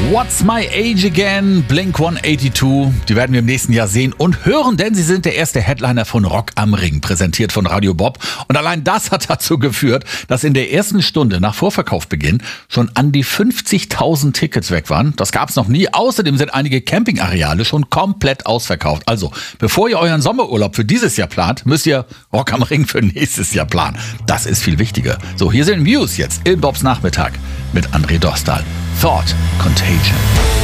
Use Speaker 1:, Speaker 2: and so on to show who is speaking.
Speaker 1: What's My Age Again, Blink-182. Die werden wir im nächsten Jahr sehen und hören, denn sie sind der erste Headliner von Rock am Ring, präsentiert von Radio Bob. Und allein das hat dazu geführt, dass in der ersten Stunde nach Vorverkaufsbeginn schon an die 50.000 Tickets weg waren. Das gab's noch nie. Außerdem sind einige Campingareale schon komplett ausverkauft. Also, bevor ihr euren Sommerurlaub für dieses Jahr plant, müsst ihr Rock am Ring für nächstes Jahr planen. Das ist viel wichtiger. So, hier sind Muse jetzt in Bobs Nachmittag mit André Dostal. Thought Contagion.